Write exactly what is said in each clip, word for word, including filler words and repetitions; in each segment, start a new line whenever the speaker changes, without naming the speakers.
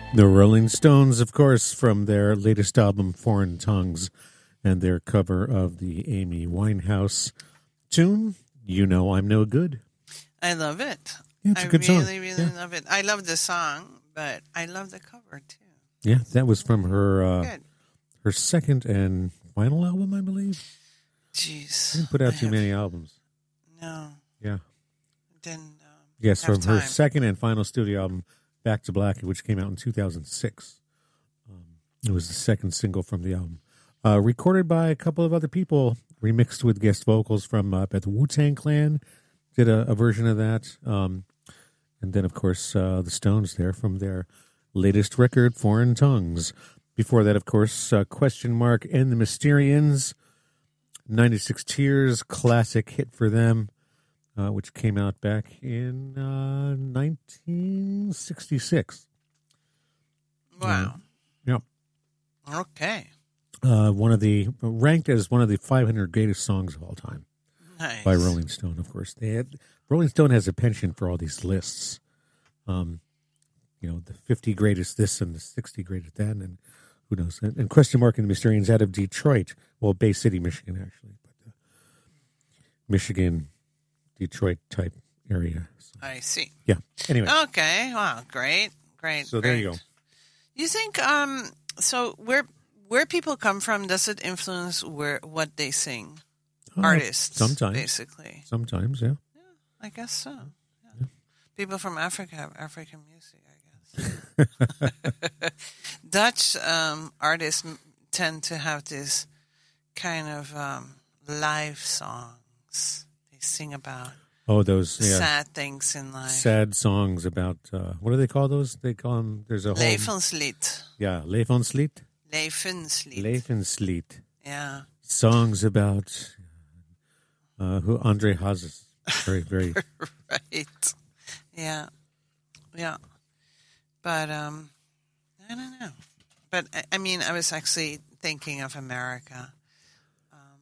The Rolling Stones, of course, from their latest album, Foreign Tongues, and their cover of the Amy Winehouse tune, You Know I'm No Good.
I love it.
Yeah, it's a
I
good
really,
song.
really
Yeah.
love it. I love the song, but I love the cover, too.
Yeah, that was from her uh,
Good.
her second and final album, I believe.
Jeez.
She didn't put out
I
too
have-
many albums.
No,
Yeah.
didn't. Um,
Yes,
have
from her
time.
second and final studio album, Back to Black, which came out in two thousand six. Um, it was the second single from the album. Uh, recorded by a couple of other people, remixed with guest vocals from uh, the Wu-Tang Clan, did a, a version of that. Um, and then, of course, uh, the Stones there from their latest record, Foreign Tongues. Before that, of course, uh, Question Mark and the Mysterians, ninety-six Tears, classic hit for them. Uh, which came out back in uh, nineteen sixty-six.
Wow.
Yeah.
Okay.
Uh, one of the, ranked as one of the five hundred greatest songs of all time
Nice.
by Rolling Stone, of course. They had, Rolling Stone has a penchant for all these lists. Um, you know, the fifty greatest this and the sixty greatest that, and who knows. And, and Question Mark and the Mysterians out of Detroit. Well, Bay City, Michigan, actually. But uh, Michigan... Detroit type area. So,
I see.
yeah. Anyway.
Okay. Wow. Great. Great.
So
great.
there you go.
You think, um, so where where people come from, does it influence where what they sing?
Uh,
Artists.
sometimes.
Basically.
Sometimes, yeah.
I guess so. Yeah. People from Africa have African music, I guess. Dutch um, artists m- tend to have this kind of um, live songs. They sing about
Oh, those yeah.
sad things in life.
sad songs about, uh, what do they call those? They call them, there's a whole...
Levenslied.
Yeah, Levenslied.
Levenslied.
Levenslied.
Yeah.
Songs about uh, who Andre Hazes. Very, very...
Right. Yeah. Yeah. But, um, I don't know. But, I, I mean, I was actually thinking of America. Um,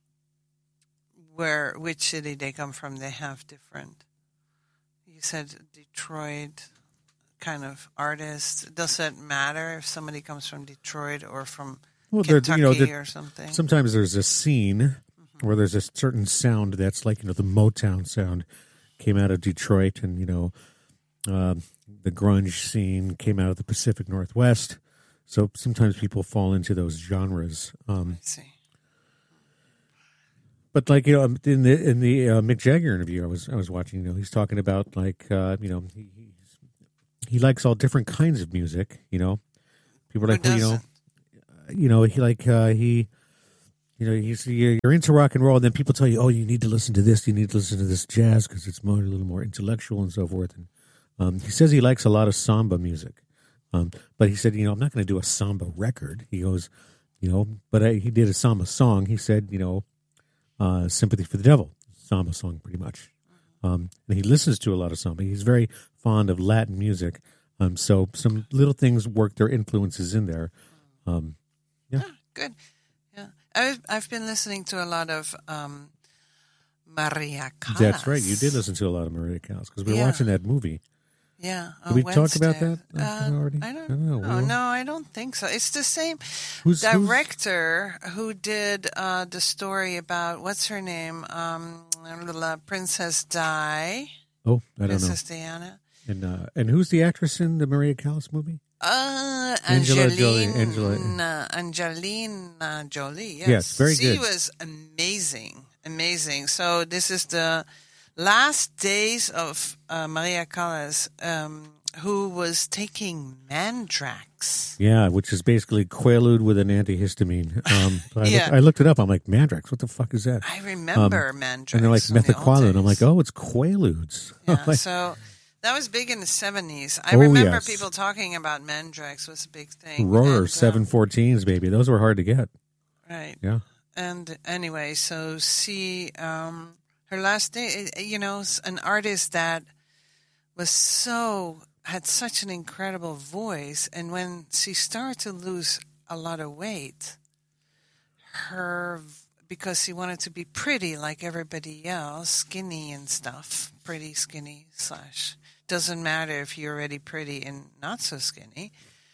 where, which city they come from, they have different. You said Detroit kind of artists. Does that matter if somebody comes from Detroit or from
Well, there-
Kentucky
you know, there-
or something?
Sometimes there's a scene where there's a certain sound that's like, you know, the Motown sound came out of Detroit, and, you know, uh, the grunge scene came out of the Pacific Northwest. So sometimes people fall into those genres. Um,
I see.
but like, you know, in the in the uh, Mick Jagger interview I was I was watching, you know, he's talking about like, uh, you know, he he's, he likes all different kinds of music. You know, people are like,
Who
well, you know,
doesn't?
you know, he like uh, he. You know, he's, you're into rock and roll, and then people tell you, oh, you need to listen to this, you need to listen to this jazz because it's more, a little more intellectual and so forth. And um, he says he likes a lot of samba music. Um, but he said, you know, I'm not going to do a samba record. He goes, you know, but I, he did a samba song. He said, you know, uh, Sympathy for the Devil, samba song pretty much. Um, and he listens to a lot of samba. He's very fond of Latin music. Um, so some little things work their influences in there. Um, yeah.
Oh, good. Yeah, I've I've been listening to a lot of um, Maria Callas.
That's right. You did listen to a lot of Maria Callas because we were
Yeah.
watching that movie.
Yeah.
Did
on
we talk about
Wednesday.
that uh,
Uh,
already?
I don't,
I don't know.
know.
We-
No, I don't think so. It's the same
Who's, who's
director who did uh, the story about what's her name, um, uh, Princess Di,
oh, I don't know.
Princess Diana.
And uh, and who's the actress in the Maria Callas movie?
Uh,
Angela Jolie,
Angelina,
Angela-
Angelina Jolie. Yes,
Yes, very
she
good.
was amazing, amazing. So this is the last days of uh, Maria Callas, um, who was taking Mandrax.
Yeah, which is basically Quaalude with an antihistamine. Um, I,
Yeah.
looked, I looked it up. I'm like, Mandrax, what the fuck is that?
I remember Mandrax.
And they're like
from the old
methaqualone. I'm like,
days.
oh, it's Quaaludes.
Yeah,
Like,
so that was big in the seventies. I
Oh,
remember
yes.
people talking about Mandrax was a big thing.
Roar
And,
seven
um,
fourteens, baby. Those were hard to get.
right.
Yeah.
And anyway, so she, um, her last day, you know, an artist that was so, had such an incredible voice. And when she started to lose a lot of weight, her, because she wanted to be pretty like everybody else, skinny and stuff, pretty skinny slash, doesn't matter if you're already pretty and not so skinny.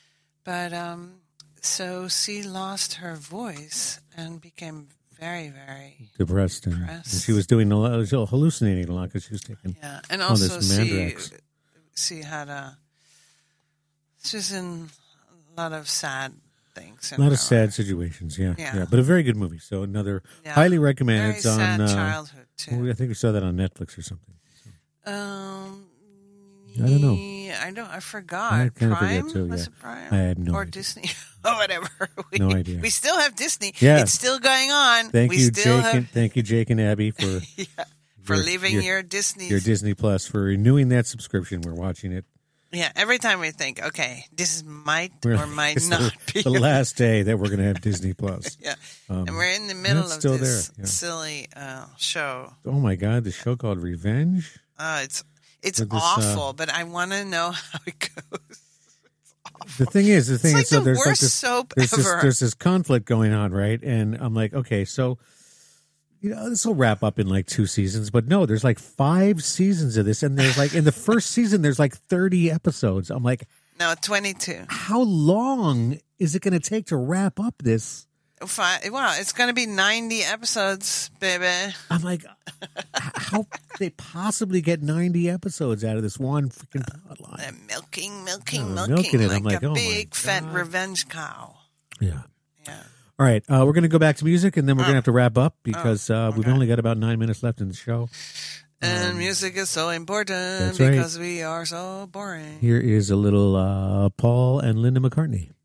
but um, so she lost her voice and became very, very
depressed. And,
depressed.
and she was doing a lot, she was hallucinating a lot because she was taking
yeah, and
all
also
this
she
Mandrax.
she had a she was in a lot of sad things.
A lot
her
of sad
life.
situations, yeah, yeah,
Yeah.
But a very good movie. So another
Yeah.
highly recommend.
Very
It's
sad
on. Uh,
childhood too.
I think we saw that on Netflix or something.
Um,
I don't know.
I don't. I forgot.
I kinda
Prime
forget too,
was
yeah.
it Prime?
I had no
or
idea.
Disney or whatever. We,
No idea.
We still have Disney.
Yeah.
It's still going on.
Thank
we
you,
still
Jake.
have
And, thank you, Jake and Abby, for
yeah, for
your-
leaving
your-
your Disney.
your Disney Plus, for renewing that subscription. We're watching it.
yeah. Every time we think, okay, this might
We're-
or might
it's
not
the,
be
the last day that we're going to have Disney Plus.
Yeah.
Um,
and we're in the middle
it's
of
still
this
there, yeah.
silly uh, show.
Oh my God, the show called Revenge.
Uh, it's it's
With this,
awful,
uh,
but I want to know how it goes.
The thing is, the thing
like
is, so
the
there's like
worst
this,
soap
there's this,
ever.
there's this conflict going on, right? And I'm like, okay, so you know, this will wrap up in like two seasons, but no, there's like five seasons of this, and there's like in the first season, there's like thirty episodes. I'm like,
No, twenty-two.
how long is it going to take to wrap up this?
Five, well, it's going to be ninety episodes, baby.
I'm like, how could they possibly get ninety episodes out of this one freaking plot line?
They're milking, milking,
Oh,
milking,
milking it.
like,
I'm like,
a
oh my
big fat
God.
revenge cow.
Yeah.
Yeah.
All right, uh, we're going to go back to music, and then we're going to have to wrap up because uh, we've
okay.
only got about nine minutes left in the show.
And music is so important
that's right.
because we are so boring.
Here is a little uh, Paul and Linda McCartney.